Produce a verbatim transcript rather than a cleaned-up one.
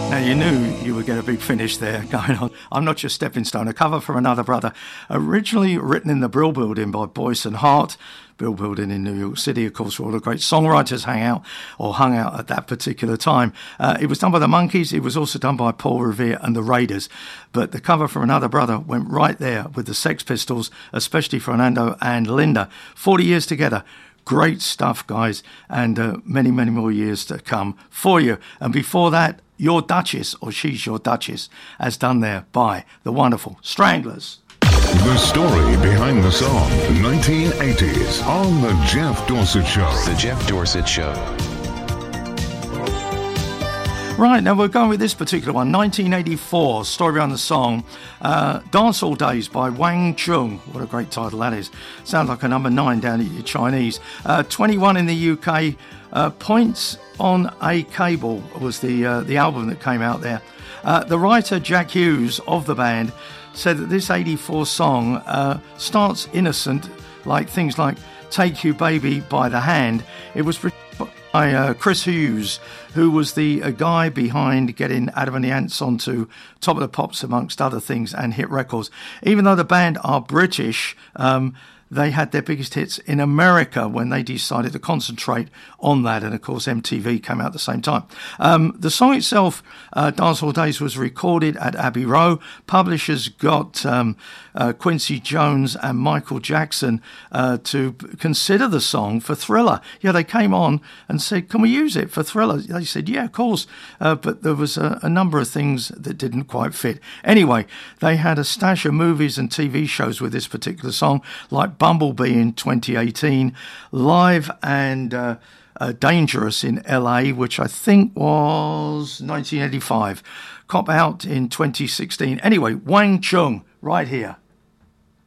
Now, you knew you would get a big finish there going on. I'm Not Your Stepping Stone, a cover from Another Brother, originally written in the Brill Building by Boyce and Hart. Brill Building in New York City, of course, where all the great songwriters hang out or hung out at that particular time. Uh, it was done by the Monkees. It was also done by Paul Revere and the Raiders. But the cover from Another Brother went right there with the Sex Pistols, especially Fernando and Linda. forty years together. Great stuff, guys, and uh, many, many more years to come for you. And before that, Your Duchess, or She's Your Duchess, as done there by the wonderful Stranglers. The story behind the song, nineteen eighties, on The Jeff Dorsett Show. The Jeff Dorsett Show. Right, now we're going with this particular one, nineteen eighty-four, story behind the song, uh, Dance All Days by Wang Chung. What a great title that is. Sounds like a number nine down at your Chinese. Uh, twenty-one in the U K. Uh, Points on a Cable was the uh, the album that came out there. Uh, the writer Jack Hughes of the band said that this eighty-four song uh, starts innocent, like things like Take You Baby by the Hand. It was produced by uh, Chris Hughes, who was the uh, guy behind getting Adam and the Ants onto Top of the Pops, amongst other things, and hit records. Even though the band are British, um, they had their biggest hits in America when they decided to concentrate on that. And, of course, M T V came out at the same time. Um, the song itself, uh, Dance All Days, was recorded at Abbey Road. Publishers got um, uh, Quincy Jones and Michael Jackson uh, to consider the song for Thriller. Yeah, they came on and said, can we use it for Thriller? They said, yeah, of course. Uh, but there was a, a number of things that didn't quite fit. Anyway, they had a stash of movies and T V shows with this particular song, like Bumblebee in twenty eighteen, Live and uh, uh, Dangerous in L A, which I think was nineteen eighty-five, Cop Out in twenty sixteen. Anyway, Wang Chung, right here.